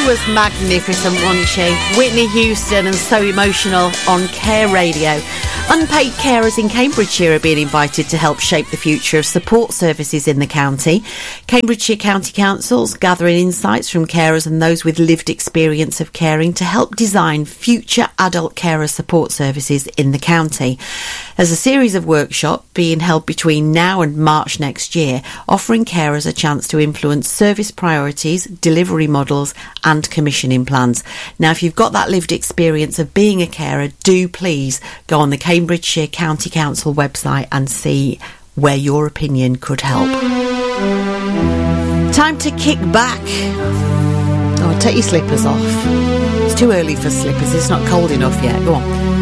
was magnificent, wasn't she? Whitney Houston and So Emotional on Care Radio. Unpaid carers in Cambridgeshire are being invited to help shape the future of support services in the county. Cambridgeshire County Council's gathering insights from carers and those with lived experience of caring to help design future adult carer support services in the county. There's a series of workshops being held between now and March next year, offering carers a chance to influence service priorities, delivery models and commissioning plans. Now, if you've got that lived experience of being a carer, do please go on the Cambridgeshire County Council website and see where your opinion could help. Time to kick back. Oh, take your slippers off. It's too early for slippers. It's not cold enough yet. Go on.